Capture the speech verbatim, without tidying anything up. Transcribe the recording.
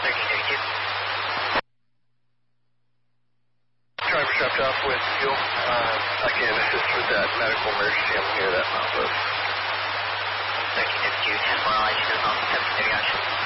thirteen thirty-two. Driver dropped off with fuel. Uh, I can assist with that medical emergency. I'm here at that Mount Bus. thirteen thirty-two, ten four, I'll let you know, seventeen thirty action.